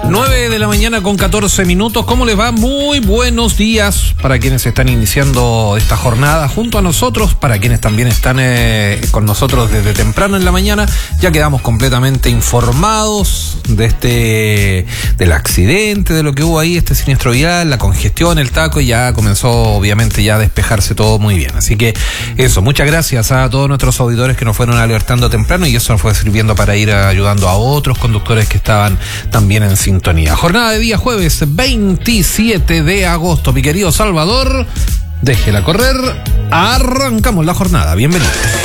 9 de la mañana con 14 minutos. ¿Cómo les va? Muy buenos días para quienes están iniciando esta jornada junto a nosotros, para quienes también están con nosotros desde temprano en la mañana. Ya quedamos completamente informados de del accidente, de lo que hubo ahí, este siniestro vial, la congestión, el taco, y ya comenzó obviamente ya a despejarse todo muy bien. Así que eso, muchas gracias a todos nuestros auditores que nos fueron alertando temprano, y eso nos fue sirviendo para ir ayudando a otros conductores que estaban también en sintonía. Jornada de día jueves 27 de agosto. Mi querido Salvador, déjela correr. Arrancamos la jornada. Bienvenidos.